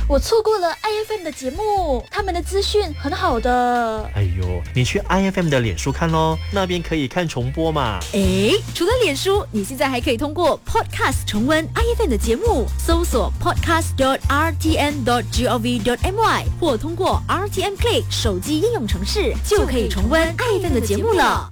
我错过了 IFM 的节目，他们的资讯很好的。 哎呦，你去 IFM 的脸书看咯，那边可以看重播嘛。 诶，除了脸书，你现在还可以通过 Podcast 重温 IFM 的节目，搜索 podcast.rtn.gov.my 或通过 RTN Play 手机应用程式，就可以重温 IFM 的节目了。